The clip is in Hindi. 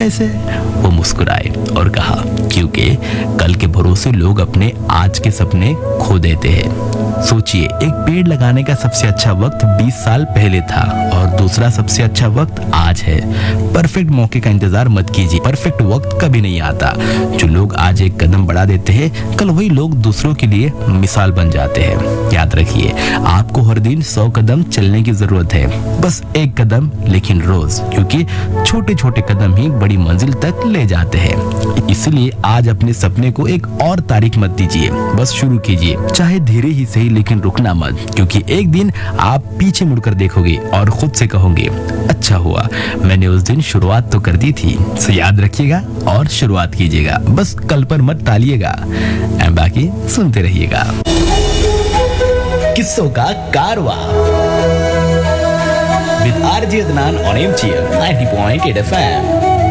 कैसे? वो मुस्कुराए और कहा, क्योंकि कल के भरोसे लोग अपने आज के सपने खो देते हैं। सोचिए, एक पेड़ लगाने का सबसे अच्छा वक्त 20 साल पहले था और दूसरा सबसे अच्छा वक्त आज है। परफेक्ट मौके का इंतजार मत कीजिए, परफेक्ट वक्त कभी नहीं आता। जो लोग आज एक कदम बढ़ा देते हैं, कल वही लोग दूसरों के लिए मिसाल बन जाते हैं। याद रखिए, आपको हर दिन 100 कदम चलने की जरूरत है, बस एक कदम, लेकिन रोज, क्योंकि छोटे छोटे कदम ही बड़ी मंजिल तक ले जाते हैं। इसलिए आज अपने सपने को एक और तारीख मत दीजिए, बस शुरू कीजिए, चाहे धीरे ही सही, लेकिन रुकना मत, क्योंकि एक दिन आप पीछे मुड़कर देखोगे और खुद से कहोगे, अच्छा हुआ मैंने उस दिन शुरुआत तो कर दी थी। सो याद रखिएगा और शुरुआत कीजिएगा, बस कल पर मत टालिएगा। बाकी सुनते रहिएगा। किस्सों का कारवां with RJ Adnan on MGM 90.8 FM।